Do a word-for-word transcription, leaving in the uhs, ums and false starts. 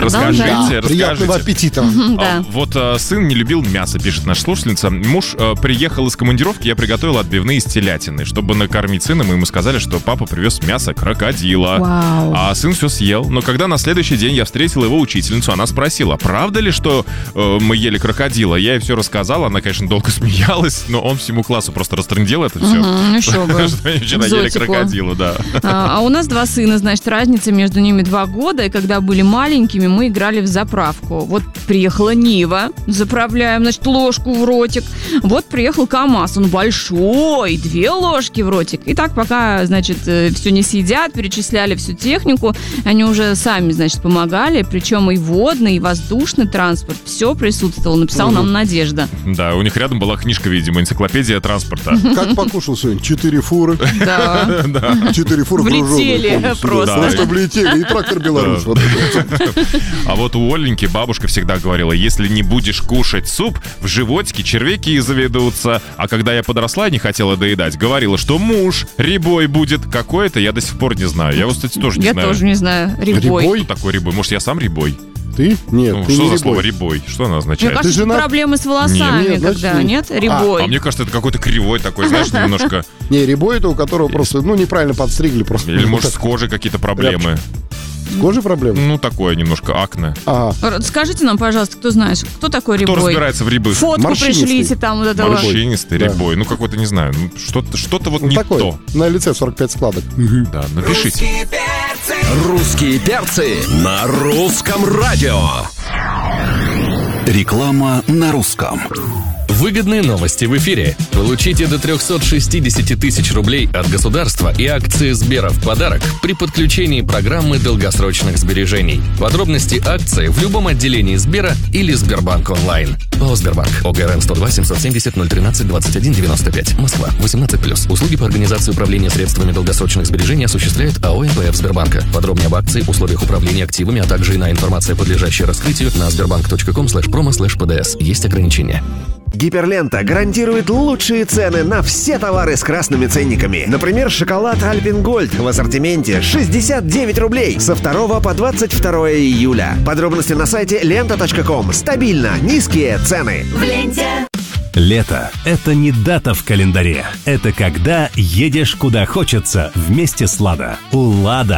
Расскажите, Да, расскажите. Приятного аппетита. Мгм, А, Да. Вот а, сын не любил мясо, пишет наша слушательница. Муж а, приехал из командировки, я приготовил отбивные из телятины. Чтобы накормить сына, мы ему сказали, что папа привез мясо крокодила. Вау. А сын все съел. Но когда на следующий день я встретил его учительницу, она спросила, правда ли, что э, мы ели крокодила? Я ей все рассказал, она, конечно, долго смеялась, но он всему классу просто растрындел это все. Мгм, еще бы. Что они вчера ели Экзотику. крокодила, да. А, а у нас два сына, значит, разница между ними два года. И когда были маленькими, мы играли в заправку. Вот приехала Нива, заправляем, значит, ложку в ротик. Вот приехал КамАЗ, он большой, две ложки в ротик. И так пока, значит, все не съедят, перечисляли всю технику, они уже сами, значит, помогали. Причем и водный, и воздушный транспорт, все присутствовало. Написал нам Надежда. Да, у них рядом была книжка, видимо, энциклопедия транспорта. Как покушал сегодня? Четыре фуры. Да. Четыре фуры Влетели груженые. просто. Просто влетели. И трактор Беларусь. Вот это. А вот у Оленьки бабушка всегда говорила, если не будешь кушать суп, в животике червяки заведутся. А когда я подросла и не хотела доедать, говорила, что муж рябой будет. Какой это, я до сих пор не знаю. Я вот, кстати, тоже не Я знаю. тоже не знаю. Рябой. Рябой? Что такое рябой? Может, я сам рябой? Ты? Нет, Ну, ты что не за слово рябой. рябой? Что она Мне означает? кажется, женат? проблемы с волосами, Нет, значит, когда, не- нет? Рябой. А мне кажется, это какой-то кривой такой, знаешь, немножко. Не, рябой это у которого просто, ну, неправильно подстригли просто. Или, может, с кожей какие-то проблемы. С кожей проблемы? Ну, такое немножко акне. Ага. Скажите нам, пожалуйста, кто знает, кто такой Кто Рябой? разбирается в рябых? Фотку Морщинистый. пришлите там вот этого. Морщинистый, Да. рябой. Ну, какой-то, не знаю. ну, Что-то что-то вот Ну, не такой. то. На лице сорок пять складок. Да, напишите. Русские перцы на русском радио. Реклама на русском. Выгодные новости в эфире. Получите до триста шестьдесят тысяч рублей от государства и акции Сбера в подарок при подключении программы долгосрочных сбережений. Подробности акции в любом отделении Сбера или Сбербанк онлайн. ООО «Сбербанк». ОГРН сто два семьсот семьдесят ноль тринадцать двадцать один девяносто пять. Москва. восемнадцать плюс. Услуги по организации управления средствами долгосрочных сбережений осуществляет АО «НПФ Сбербанка». Подробнее об акции, условиях управления активами, а также иная информация, подлежащая раскрытию на сбербанк точка ком слэш промо слэш пдс. Есть ограничения. Гиперлента гарантирует лучшие цены на все товары с красными ценниками. Например, шоколад Альпен Гольд в ассортименте шестьдесят девять рублей со второго по двадцать второе июля. Подробности на сайте лента точка ком. Стабильно низкие цены. В ленте. Лето – это не дата в календаре. Это когда едешь куда хочется вместе с «Лада». У «Лада»